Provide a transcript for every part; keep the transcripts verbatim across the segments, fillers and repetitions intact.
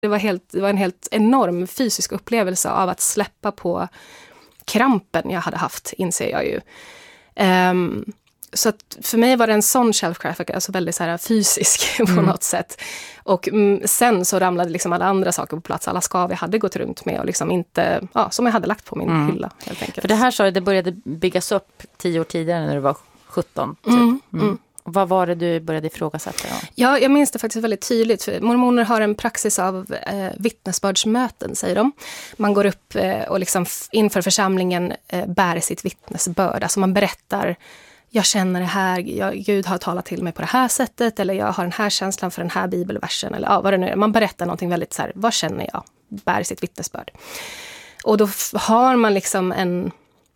Det var, helt, det var en helt enorm fysisk upplevelse av att släppa på krampen jag hade haft, inser jag ju. Um, så att för mig var det en sån självkärlek, alltså väldigt så här fysisk på mm. något sätt. Och mm, sen så ramlade liksom alla andra saker på plats, alla skav jag hade gått runt med och liksom inte, ja, som jag hade lagt på min mm. hylla helt enkelt. För det här sa du, det började byggas upp tio år tidigare när du var sjutton. Typ. Mm, mm. Mm. Vad var det du började ifrågasätta då? Ja, jag minns det faktiskt väldigt tydligt. För mormoner har en praxis av eh, vittnesbördsmöten, säger de. Man går upp eh, och liksom f- inför församlingen eh, bär sitt vittnesbörd. Alltså man berättar, jag känner det här, jag, Gud har talat till mig på det här sättet, eller jag har den här känslan för den här bibelversen, eller ja, vad det nu är. Man berättar någonting väldigt så här, vad känner jag? Bär sitt vittnesbörd. Och då f- har man liksom en...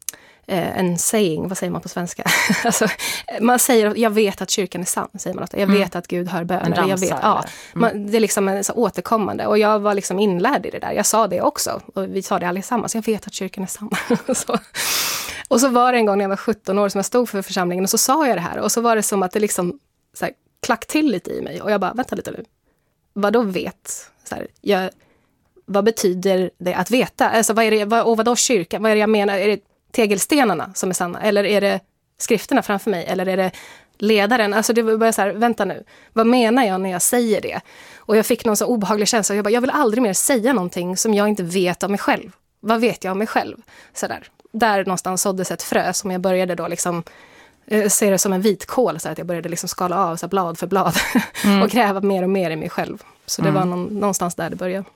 en saying, vad säger man på svenska? alltså, man säger, jag vet att kyrkan är sann, säger man ofta. Jag vet mm. att Gud hör böner. Jag vet, ja, mm. man, det är liksom en, så återkommande. Och jag var liksom inlärd i det där. Jag sa det också. Och vi sa det allesammans. Jag vet att kyrkan är sann. så. Och så var det en gång när jag var sjutton år som jag stod för församlingen. Och så sa jag det här. Och så var det som att det liksom så här, klack till lite i mig. Och jag bara, vänta lite nu. Vad då vet? Så här, jag, vad betyder det att veta? Alltså, vad är det, vad, och vad då kyrkan? Vad är det jag menar? Är det tegelstenarna som är sanna? Eller är det skrifterna framför mig? Eller är det ledaren? Alltså det var bara så här, vänta nu. Vad menar jag när jag säger det? Och jag fick någon så obehaglig känsla. Jag bara, jag vill aldrig mer säga någonting som jag inte vet om mig själv. Vad vet jag om mig själv? Så där. Där någonstans såddes ett frö som jag började då liksom eh, se det som en vitkål. Så att jag började liksom skala av så här, blad för blad. Mm. och gräva mer och mer i mig själv. Så det mm. var någon, någonstans där det började.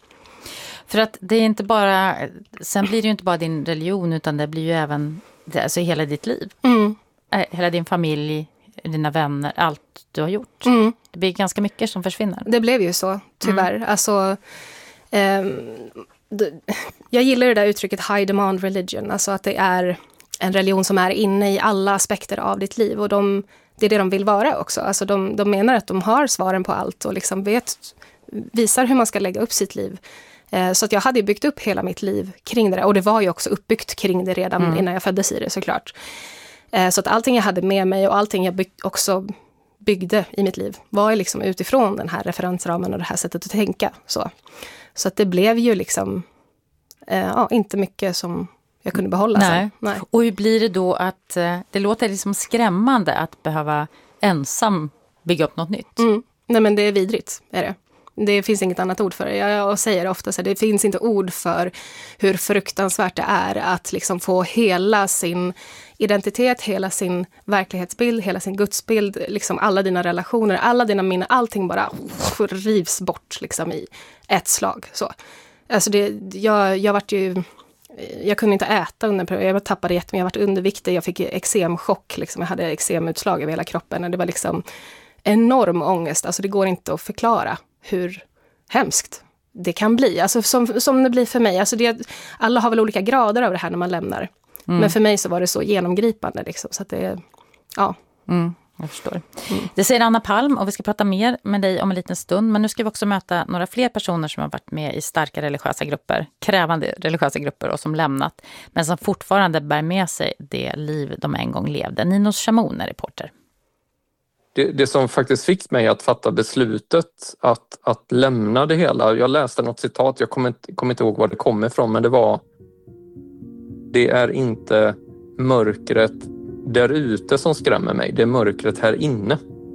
För att det är inte bara, sen blir det ju inte bara din religion utan det blir ju även alltså hela ditt liv. Mm. Hela din familj, dina vänner, allt du har gjort. Mm. Det blir ganska mycket som försvinner. Det blev ju så, tyvärr. Mm. Alltså, eh, det, jag gillar det där uttrycket high demand religion. Alltså att det är en religion som är inne i alla aspekter av ditt liv. Och de, det är det de vill vara också. Alltså de, de menar att de har svaren på allt och liksom vet, visar hur man ska lägga upp sitt liv. Så att jag hade byggt upp hela mitt liv kring det där. Och det var ju också uppbyggt kring det redan mm. innan jag föddes i det, såklart. Så att allting jag hade med mig och allting jag bygg- också byggde i mitt liv var ju liksom utifrån den här referensramen och det här sättet att tänka. Så, så att det blev ju liksom eh, ja, inte mycket som jag kunde behålla. Nej. Nej. Och hur blir det då att det låter liksom skrämmande att behöva ensam bygga upp något nytt? Mm. Nej, men det är vidrigt, är det. Det finns inget annat ord för det. Jag säger ofta så här, det finns inte ord för hur fruktansvärt det är att liksom få hela sin identitet, hela sin verklighetsbild, hela sin gudsbild, liksom alla dina relationer, alla dina minnen, allting bara rivs bort liksom i ett slag. Så. Alltså det, jag, jag vart ju, jag kunde inte äta under perioden, jag tappade jättemycket, jag varit underviktig, jag fick eksemchock, liksom. Jag hade eksemutslag över hela kroppen och det var liksom enorm ångest, alltså det går inte att förklara hur hemskt det kan bli. Alltså som, som det blir för mig. Alltså det, alla har väl olika grader av det här när man lämnar. Mm. Men för mig så var det så genomgripande. Liksom, så att det, ja. Mm, jag förstår. Mm. Det säger Anna Palm och vi ska prata mer med dig om en liten stund. Men nu ska vi också möta några fler personer som har varit med i starka religiösa grupper. Krävande religiösa grupper och som lämnat. Men som fortfarande bär med sig det liv de en gång levde. Ninos Shamoun är reporter. Det, det som faktiskt fick mig att fatta beslutet att, att lämna det hela. Jag läste något citat, jag kommer inte, kommer inte ihåg var det kommer ifrån, men det var: det är inte mörkret där ute som skrämmer mig, det är mörkret här inne.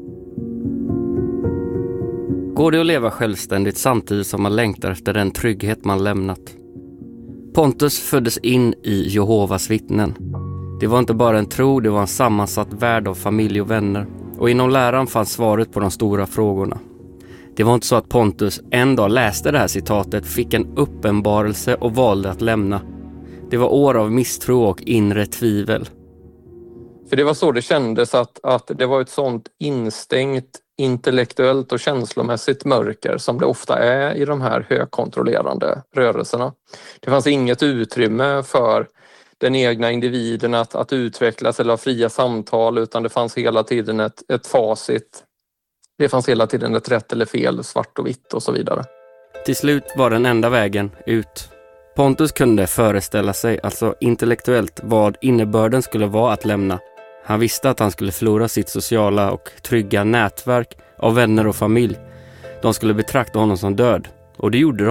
Går det att leva självständigt samtidigt som man längtar efter den trygghet man lämnat? Pontus föddes in i Jehovas vittnen. Det var inte bara en tro, det var en sammansatt värld av familj och vänner. Och inom läran fanns svaret på de stora frågorna. Det var inte så att Pontus en dag läste det här citatet, fick en uppenbarelse och valde att lämna. Det var år av misstro och inre tvivel. För det var så det kändes, att, att det var ett sånt instängt intellektuellt och känslomässigt mörker som det ofta är i de här högkontrollerande rörelserna. Det fanns inget utrymme för den egna individen att, att utvecklas eller ha fria samtal, utan det fanns hela tiden ett, ett facit. Det fanns hela tiden ett rätt eller fel, svart och vitt och så vidare. Till slut var den enda vägen ut. Pontus kunde föreställa sig, alltså intellektuellt, vad innebörden skulle vara att lämna. Han visste att han skulle förlora sitt sociala och trygga nätverk av vänner och familj. De skulle betrakta honom som död, och det gjorde de.